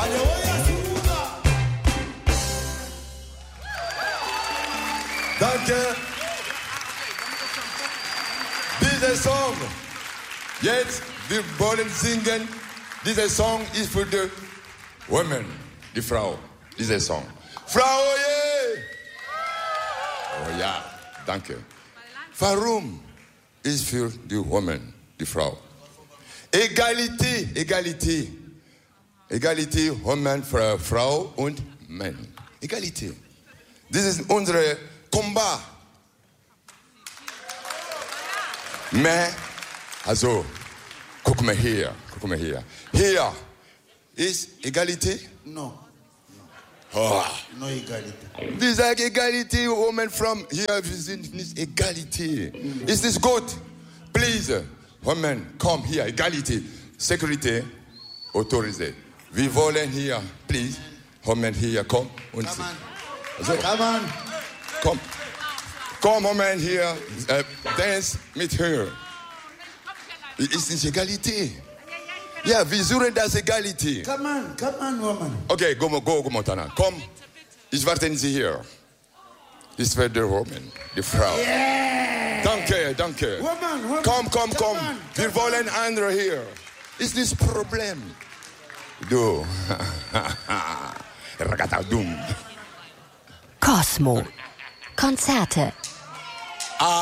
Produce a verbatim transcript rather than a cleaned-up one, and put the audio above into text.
Danke. Dieser Song, jetzt, wir wollen singen. Dieser Song ist für die Women, die Frau. Dieser Song. Frau, oje! Oh ja, danke. Warum ist für die Women, die Frau? Egalität, Egalität. Egalität, Women, Frau und Mann. Egalität. Das ist unsere Combat. Mais, also, guck mal hier, guck mal hier. Hier ist Egalität? No. Oh. No Egalität. Wir sagen Egalität, Women from hier, wir sind nicht Egalität. Mm. Ist das gut? Please, Women, komm hier, Egalität. Security, autorisiert. Wir wollen hier, please, Women hier, komm. Und Come on. Also, Come on. Komm, komm, Moment hier, äh, dance mit her. Ist nicht Egalität. Ja, wir suchen das Egalität. Come on, come on, woman. Okay, go, go, go, Montana. Komm, ich warte Sie hier. Das wird die Woman, die Frau. Yeah. Danke, danke. Woman, woman. Komm, komm, komm. On, wir wollen andere hier. Ist das Problem? Du. Ragazza dumm. Cosmo. Konzerte.